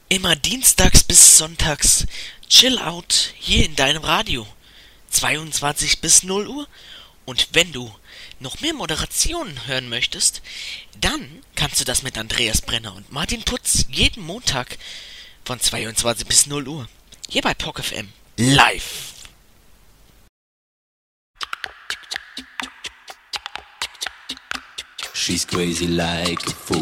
Immer dienstags bis sonntags. Chill out hier in deinem Radio. 22 bis 0 Uhr. Und wenn du noch mehr Moderationen hören möchtest, dann kannst du das mit Andreas Brenner und Martin Putz jeden Montag von 22 bis 0 Uhr. Hier bei POC FM. Live. She's crazy like a fool.